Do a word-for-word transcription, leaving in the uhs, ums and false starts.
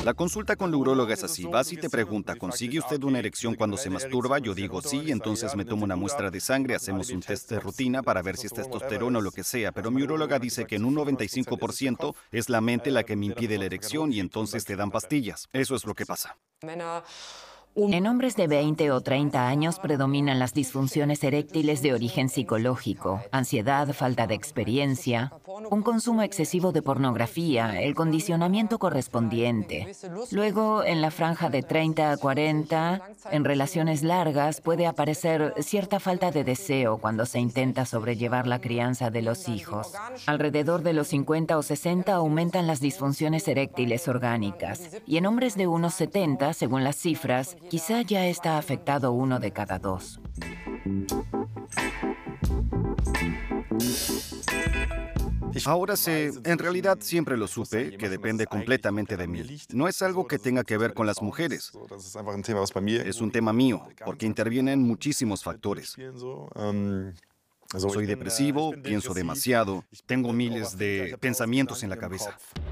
La consulta con la uróloga es así. Vas y te pregunta, ¿consigue usted una erección cuando se masturba? Yo digo sí, entonces me tomo una muestra de sangre, hacemos un test de rutina para ver si es testosterona o lo que sea, pero mi uróloga dice que en un noventa y cinco por ciento es la mente la que me impide la erección y entonces te dan pastillas. Eso es lo que pasa. En hombres de veinte o treinta años predominan las disfunciones eréctiles de origen psicológico, ansiedad, falta de experiencia, un consumo excesivo de pornografía, el condicionamiento correspondiente. Luego, en la franja de treinta a cuarenta, en relaciones largas puede aparecer cierta falta de deseo cuando se intenta sobrellevar la crianza de los hijos. Alrededor de los cincuenta o sesenta aumentan las disfunciones eréctiles orgánicas, y en hombres de unos setenta, según las cifras, quizá ya está afectado uno de cada dos. Ahora sé, en realidad siempre lo supe, que depende completamente de mí. No es algo que tenga que ver con las mujeres. Es un tema mío, porque intervienen muchísimos factores. Soy depresivo, pienso demasiado, tengo miles de pensamientos en la cabeza.